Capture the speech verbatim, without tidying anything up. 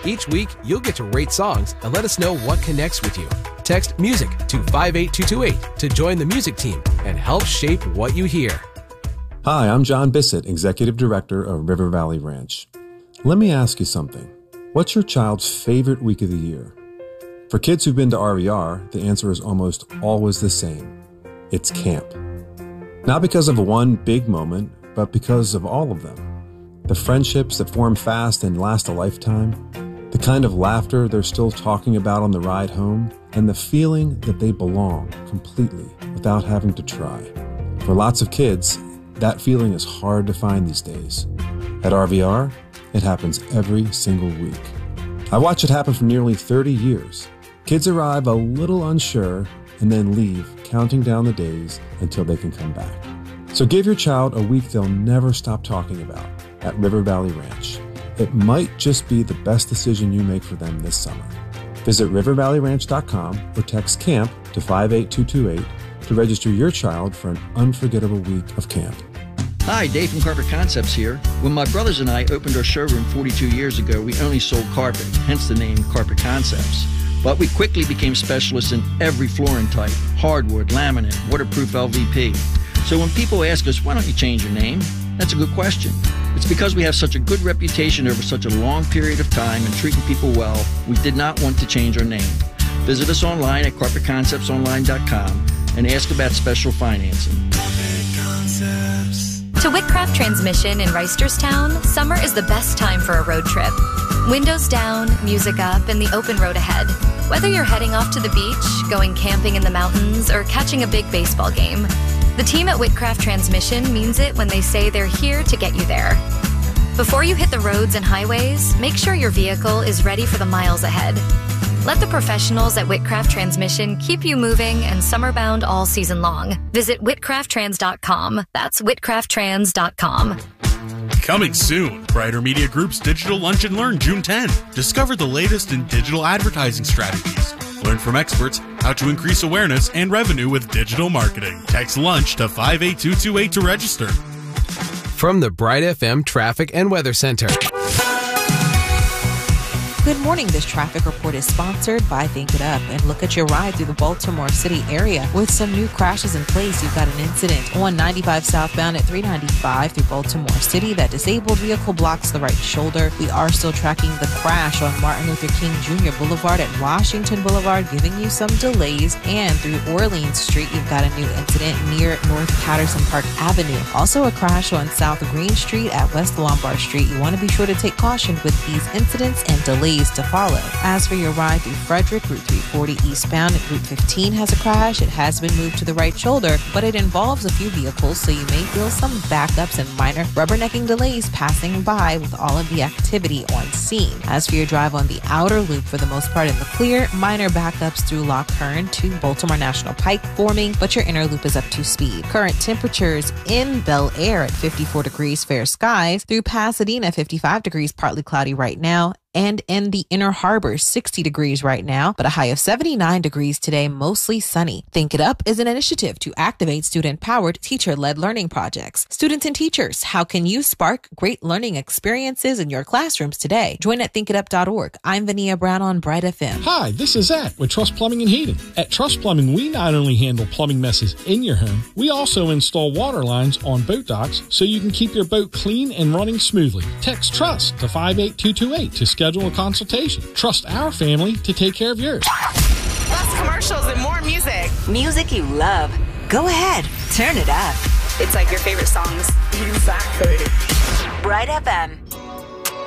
Each week, you'll get to rate songs and let us know what connects with you. Text MUSIC to five eight two two eight to join the music team and help shape what you hear. Hi, I'm John Bissett, Executive Director of River Valley Ranch. Let me ask you something. What's your child's favorite week of the year? For kids who've been to R V R, the answer is almost always the same. It's camp. Not because of one big moment, but because of all of them. The friendships that form fast and last a lifetime, the kind of laughter they're still talking about on the ride home, and the feeling that they belong completely without having to try. For lots of kids, that feeling is hard to find these days. At R V R, it happens every single week. I watch it happen for nearly thirty years. Kids arrive a little unsure and then leave, counting down the days until they can come back. So give your child a week they'll never stop talking about at River Valley Ranch. It might just be the best decision you make for them this summer. Visit river valley ranch dot com or text CAMP to five eight two two eight to register your child for an unforgettable week of camp. Hi, Dave from Carpet Concepts here. When my brothers and I opened our showroom forty-two years ago, we only sold carpet, hence the name Carpet Concepts. But we quickly became specialists in every flooring type: hardwood, laminate, waterproof L V P. So when people ask us, why don't you change your name? That's a good question. It's because we have such a good reputation over such a long period of time and treating people well, we did not want to change our name. Visit us online at carpet concepts online dot com and ask about special financing. To Whitcraft Transmission in Reisterstown, summer is the best time for a road trip. Windows down, music up, and the open road ahead. Whether you're heading off to the beach, going camping in the mountains, or catching a big baseball game, the team at Whitcraft Transmission means it when they say they're here to get you there. Before you hit the roads and highways, make sure your vehicle is ready for the miles ahead. Let the professionals at Whitcraft Transmission keep you moving and summer-bound all season long. Visit whitcraft trans dot com. That's whitcraft trans dot com. Coming soon, Brighter Media Group's Digital Lunch and Learn June tenth. Discover the latest in digital advertising strategies. Learn from experts how to increase awareness and revenue with digital marketing. Text LUNCH to five eight two two eight to register. From the Bright F M Traffic and Weather Center. Good morning. This traffic report is sponsored by Think It Up. And look at your ride through the Baltimore City area. With some new crashes in place, you've got an incident on ninety-five southbound at three ninety-five through Baltimore City. That disabled vehicle blocks the right shoulder. We are still tracking the crash on Martin Luther King Junior Boulevard at Washington Boulevard, giving you some delays. And through Orleans Street, you've got a new incident near North Patterson Park Avenue. Also a crash on South Green Street at West Lombard Street. You want to be sure to take caution with these incidents and delays to follow. As for your ride through Frederick, Route three forty eastbound at Route fifteen has a crash. It has been moved to the right shoulder, but it involves a few vehicles, so you may feel some backups and minor rubbernecking delays passing by with all of the activity on scene. As for your drive on the outer loop, for the most part in the clear, minor backups through Lock Hearn to Baltimore National Pike forming, but your inner loop is up to speed. Current temperatures in Bel Air at fifty-four degrees, fair skies. Through Pasadena, fifty-five degrees, partly cloudy right now. And in the Inner Harbor, sixty degrees right now, but a high of seventy-nine degrees today, mostly sunny. Think It Up is an initiative to activate student-powered, teacher-led learning projects. Students and teachers, how can you spark great learning experiences in your classrooms today? Join at think it up dot org. I'm Vania Brown on Bright F M. Hi, this is Zach with Trust Plumbing and Heating. At Trust Plumbing, we not only handle plumbing messes in your home, we also install water lines on boat docks so you can keep your boat clean and running smoothly. Text TRUST to five eight two two eight to schedule Schedule a consultation. Trust our family to take care of yours. Less commercials and more music. Music you love. Go ahead. Turn it up. It's like your favorite songs. Exactly. Bright F M.